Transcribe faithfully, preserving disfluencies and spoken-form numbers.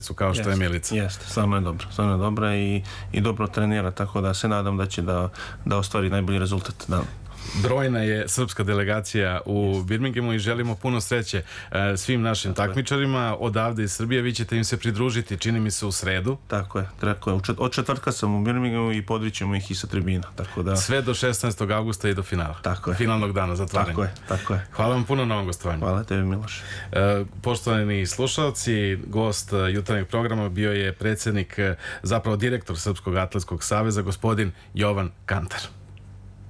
su kao što je Milica. Jeste, stvarno je dobro, stvarno je dobra i, i dobro trenira, tako da se nadam da će da, da ostvari najbolji rezultat. Da. Brojna je srpska delegacija u Birminghamu i želimo puno sreće svim našim tako takmičarima je. Odavde iz Srbije. Vi ćete im se pridružiti, čini mi se, u sredu. Tako je, tako je. Od četvrtka sam u Birminghamu i podrićemo ih i sa tribina. Tako da... Sve do šesnaestog avgusta i do finala. Tako je. Finalnog dana zatvaranja. Tako je, tako je. Hvala vam puno na ovom gostovanju. Hvala tebi, Miloš. E, poštovani slušalci, gost jutarnjeg programa bio je predsjednik, zapravo direktor Srpskog atletskog saveza, gospodin Jovan Kantar.